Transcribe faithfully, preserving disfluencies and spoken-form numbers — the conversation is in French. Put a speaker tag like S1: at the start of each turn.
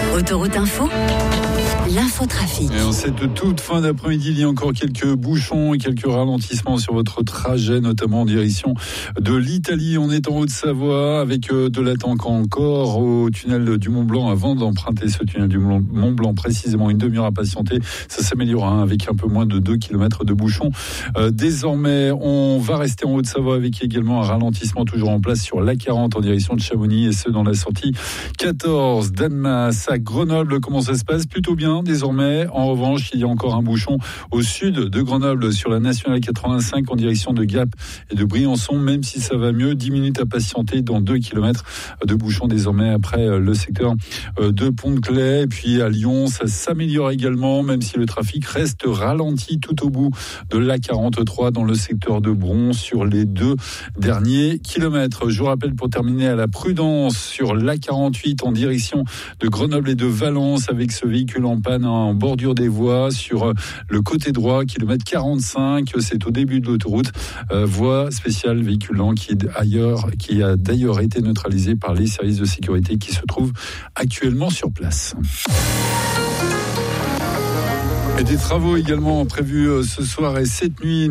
S1: Autoroute Info, l'infotrafic.
S2: Et en cette toute fin d'après-midi, il y a encore quelques bouchons et quelques ralentissements sur votre trajet, notamment en direction de l'Italie. On est en Haute-Savoie avec de l'attente encore au tunnel du Mont-Blanc avant d'emprunter ce tunnel du Mont-Blanc, précisément une demi-heure à patienter. Ça s'améliore hein, avec un peu moins de deux kilomètres de bouchons. Euh, désormais, on va rester en Haute-Savoie avec également un ralentissement toujours en place sur l'A quarante en direction de Chamonix et ce dans la sortie quatorze d'Annemasse à Grenoble. Comment ça se passe? Plutôt bien désormais. En revanche, il y a encore un bouchon au sud de Grenoble sur la nationale quatre-vingt-cinq en direction de Gap et de Briançon, même si ça va mieux. dix minutes à patienter dans deux kilomètres de bouchons désormais après le secteur de Pont-de-Claix. Et puis à Lyon, ça s'améliore également, même si le trafic reste ralenti tout au bout de l'A quarante-trois dans le secteur de Bron sur les deux derniers kilomètres. Je vous rappelle pour terminer à la prudence sur l'A quarante-huit en direction de Grenoble et de Valence avec ce véhicule en panne en bordure des voies sur le côté droit, kilomètre quarante-cinq. C'est au début de l'autoroute. Euh, voie spéciale véhicule lent qui, ailleurs, qui a d'ailleurs été neutralisé par les services de sécurité qui se trouvent actuellement sur place. Et des travaux également prévus ce soir et cette nuit.